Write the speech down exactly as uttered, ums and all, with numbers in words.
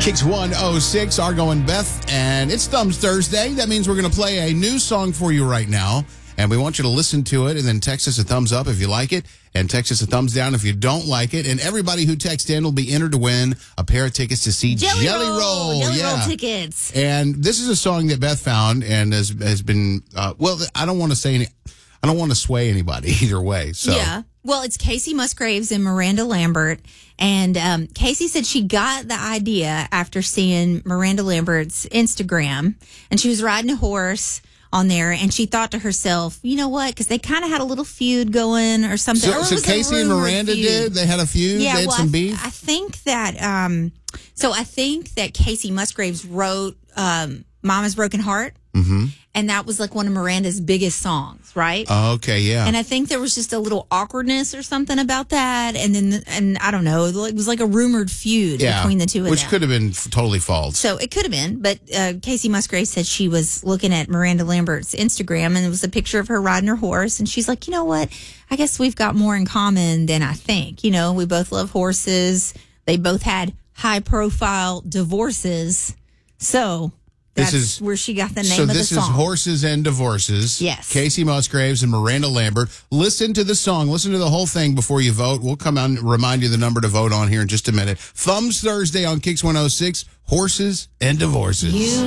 Kicks one oh six, Argo and Beth, and it's Thumbs Thursday. That means we're going to play a new song for you right now, and we want you to listen to it and then text us a thumbs up if you like it, and text us a thumbs down if you don't like it. And everybody who texts in will be entered to win a pair of tickets to see Jelly, Jelly Roll. Roll. Jelly yeah. Roll tickets. And this is a song that Beth found and has has been, uh, well, I don't want to say any, I don't want to sway anybody either way. So. Yeah. Well, it's Casey Musgraves and Miranda Lambert. And um, Casey said she got the idea after seeing Miranda Lambert's Instagram. And she was riding a horse on there. And she thought to herself, you know what? Because they kind of had a little feud going or something. So, or so Casey and Miranda feud. did? They had a feud? Yeah, they had well, some I, beef? I think that, um, so I think that Casey Musgraves wrote um, Mama's Broken Heart. Mm-hmm. And that was like one of Miranda's biggest songs, right? Okay, yeah. And I think there was just a little awkwardness or something about that. And then, and I don't know, it was like a rumored feud yeah, between the two of which them. could have been f- totally false. So it could have been. But uh, Casey Musgraves said she was looking at Miranda Lambert's Instagram and it was a picture of her riding her horse. And she's like, you know what? I guess we've got more in common than I think. You know, we both love horses. They both had high profile divorces. So... That's this is where she got the name so of the this song. is Horses and Divorces. Yes. Casey Musgraves and Miranda Lambert. Listen to the song. Listen to the whole thing before you vote. We'll come out and remind you the number to vote on here in just a minute. Thumbs Thursday on Kicks one oh six. Horses and Divorces. You